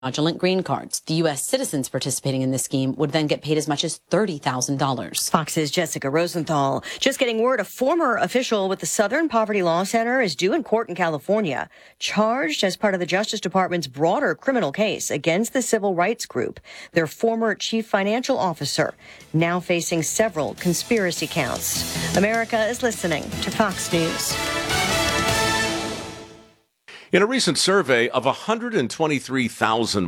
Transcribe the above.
fraudulent green cards. The U.S. citizens participating in this scheme would then get paid as much as $30,000. Fox's Jessica Rosenthal. Just getting word, a former official with the Southern Poverty Law Center is due in court in California, charged as part of the Justice Department's broader criminal case against the civil rights group. Their former chief financial officer now facing several conspiracy counts. America is listening to Fox News. In a recent survey of 123,000